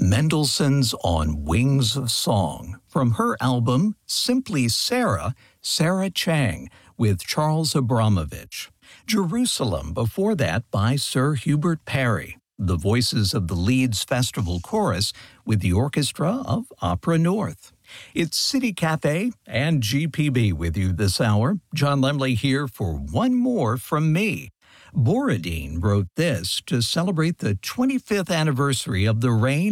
Mendelssohn's On Wings of Song from her album Simply Sarah, Sarah Chang with Charles Abramovich. Jerusalem before that by Sir Hubert Parry. The voices of the Leeds Festival Chorus with the Orchestra of Opera North. It's City Cafe and GPB with you this hour. John Lemley here for one more from me. Borodin wrote this to celebrate the 25th anniversary of the reign